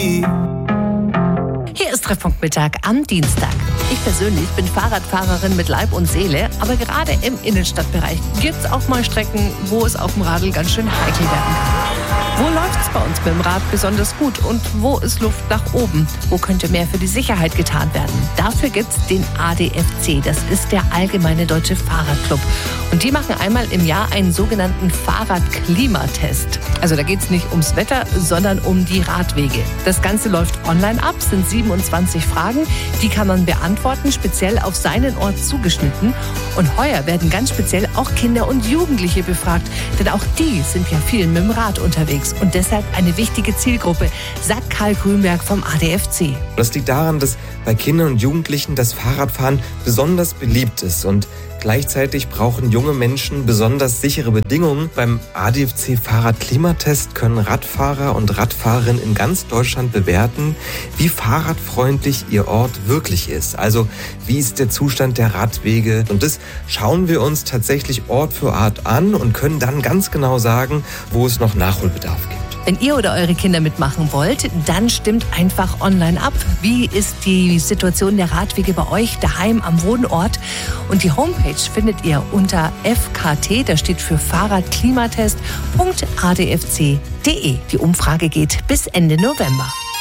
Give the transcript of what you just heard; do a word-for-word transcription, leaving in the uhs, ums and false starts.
Hier ist Treffpunkt Mittag am Dienstag. Ich persönlich bin Fahrradfahrerin mit Leib und Seele, aber gerade im Innenstadtbereich gibt es auch mal Strecken, wo es auf dem Radl ganz schön heikel werden kann. Wo läuft's bei uns mit dem Rad besonders gut und wo ist Luft nach oben? Wo könnte mehr für die Sicherheit getan werden? Dafür gibt's den A D F C, das ist der Allgemeine Deutsche Fahrradclub. Und die machen einmal im Jahr einen sogenannten Fahrradklimatest. Also da geht's nicht ums Wetter, sondern um die Radwege. Das Ganze läuft online ab, sind siebenundzwanzig Fragen, die kann man beantworten, speziell auf seinen Ort zugeschnitten. Und heuer werden ganz speziell auch Kinder und Jugendliche befragt, denn auch die sind ja viel mit dem Rad unterwegs. Und deshalb eine wichtige Zielgruppe, sagt Karl Grünberg vom A D F C. Das liegt daran, dass bei Kindern und Jugendlichen das Fahrradfahren besonders beliebt ist und gleichzeitig brauchen junge Menschen besonders sichere Bedingungen. Beim A D F C Fahrradklimatest können Radfahrer und Radfahrerinnen in ganz Deutschland bewerten, wie fahrradfreundlich ihr Ort wirklich ist. Also wie ist der Zustand der Radwege? Und das schauen wir uns tatsächlich Ort für Ort an und können dann ganz genau sagen, wo es noch Nachholbedarf gibt. Wenn ihr oder eure Kinder mitmachen wollt, dann stimmt einfach online ab. Wie ist die Situation der Radwege bei euch daheim am Wohnort? Und die Homepage findet ihr unter F K T, das steht für Fahrradklimatest punkt a d f c punkt d e. Die Umfrage geht bis Ende November.